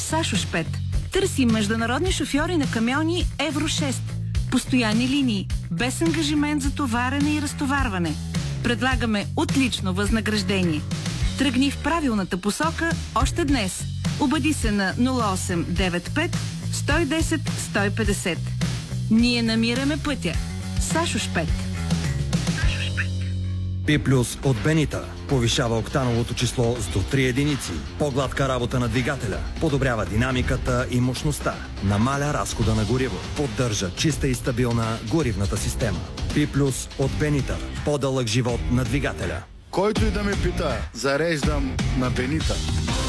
Сашош 5. Търси международни шофьори на камиони Евро 6. Постоянни линии, без ангажимент за товарене и разтоварване. Предлагаме отлично възнаграждение. Тръгни в правилната посока още днес. Обади се на 0895 110 150. Ние намираме пътя. Сашош 5. P+ от Бенита повишава октановото число с до 3 единици. По-гладка работа на двигателя, подобрява динамиката и мощността, намаля разхода на гориво, поддържа чиста и стабилна горивната система. P+ от Бенита. По-дълъг живот на двигателя. Който и да ме пита, зареждам на Бенита.